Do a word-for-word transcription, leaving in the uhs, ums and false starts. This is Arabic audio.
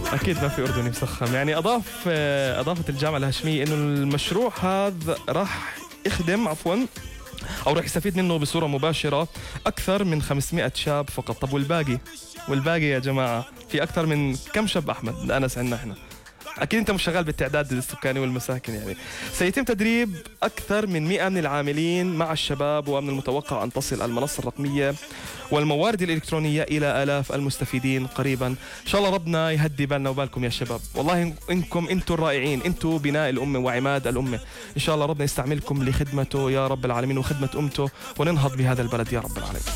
أكيد ما في أردني مسخم. يعني أضاف أضافت الجامعة الهاشمية إنه المشروع هذا راح يخدم عفواً أو راح يستفيد منه بصورة مباشرة أكثر من خمسمائة شاب فقط. طب والباقي؟ والباقي يا جماعة في أكثر من كم شاب أحمد أنس عندنا إحنا؟ أكيد أنت مش شغال بالتعداد السكاني والمساكن. يعني سيتم تدريب أكثر من مئة من العاملين مع الشباب، ومن المتوقع أن تصل المنصة الرقمية والموارد الإلكترونية إلى آلاف المستفيدين قريبا. إن شاء الله ربنا يهدي بالنا وبالكم يا شباب. والله إنكم أنتم الرائعين، أنتم بناء الأمة وعماد الأمة. إن شاء الله ربنا يستعملكم لخدمته يا رب العالمين وخدمة أمته، وننهض بهذا البلد يا رب العالمين.